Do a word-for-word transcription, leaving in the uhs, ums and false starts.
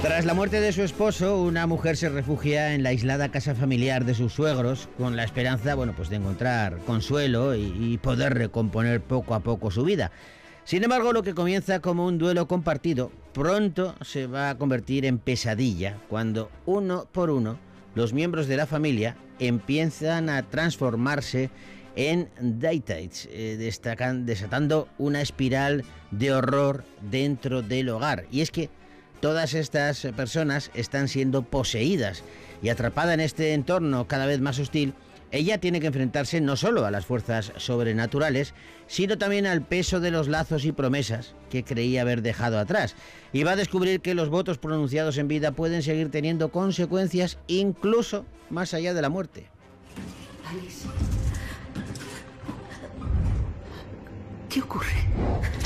Tras la muerte de su esposo, una mujer se refugia en la aislada casa familiar de sus suegros con la esperanza, bueno, pues de encontrar consuelo y, y poder recomponer poco a poco su vida. Sin embargo, lo que comienza como un duelo compartido pronto se va a convertir en pesadilla cuando uno por uno los miembros de la familia empiezan a transformarse en daytides, eh, destacan, desatando una espiral de horror dentro del hogar. Y es que todas estas personas están siendo poseídas y atrapada en este entorno cada vez más hostil, ella tiene que enfrentarse no solo a las fuerzas sobrenaturales, sino también al peso de los lazos y promesas que creía haber dejado atrás. Y va a descubrir que los votos pronunciados en vida pueden seguir teniendo consecuencias incluso más allá de la muerte. Alice. ¿Qué ocurre?